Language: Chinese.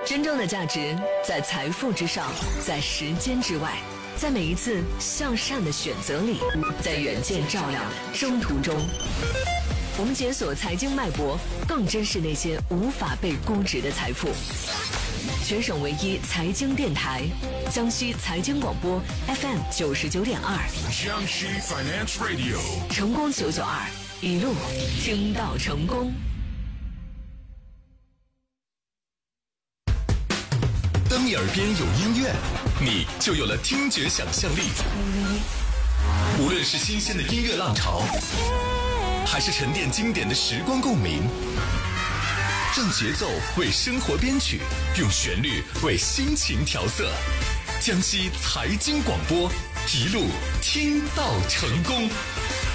真正的价值在财富之上，在时间之外，在每一次向善的选择里，在远见照亮的征途中。我们解锁财经脉搏，更珍视那些无法被估值的财富。全省唯一财经电台，江西财经广播 FM 99.2， 江西 Finance Radio， 成功992，一路听到成功。 当你耳边有音乐，你就有了听觉想象力。无论是新鲜的音乐浪潮，还是沉淀经典的时光共鸣，让节奏为生活编曲，用旋律为心情调色。江西财经广播，一路听到成功。